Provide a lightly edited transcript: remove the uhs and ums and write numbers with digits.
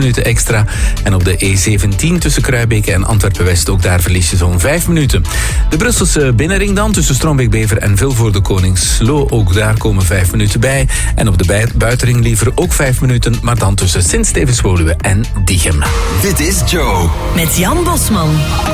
minuten extra. En op de E17 tussen Kruibeke en Antwerpen-West, ook daar verlies je zo'n 5 minuten. De Brusselse binnenring dan, tussen Strombeek-Bever en Vilvoorde Koningslo, ook daar komen 5 minuten bij. En op de buitenring liever ook 5 minuten, maar dan tussen Sint-Stevens-Woluwe en Diegem. Dit is Joe. Met Jan Bosman.